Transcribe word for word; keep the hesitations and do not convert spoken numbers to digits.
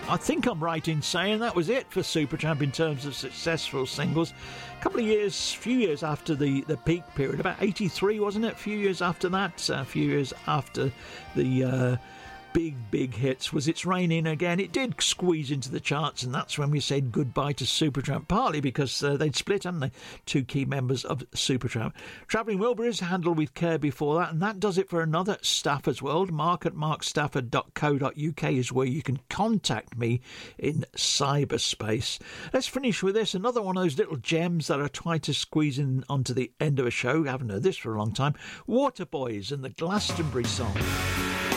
I think I'm right in saying that was it for Supertramp in terms of successful singles. A couple of years, few years after the, the peak period, about eighty-three, wasn't it? A few years after that, a few years after the uh, big, big hits was It's Raining Again. It did squeeze into the charts, and that's when we said goodbye to Supertramp, partly because uh, they'd split, hadn't they? Two key members of Supertramp. Travelling Wilburys, Handled with Care before that, and that does it for another Stafford's World. Mark at mark stafford dot co dot uk is where you can contact me in cyberspace. Let's finish with this, another one of those little gems that I try to squeeze in onto the end of a show. I haven't heard this for a long time. Waterboys and the Glastonbury song.